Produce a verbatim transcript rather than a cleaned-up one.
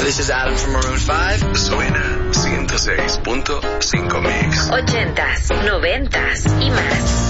this is Adam from Maroon five. Suena ciento seis punto cinco Mix. Ochentas, noventas y más.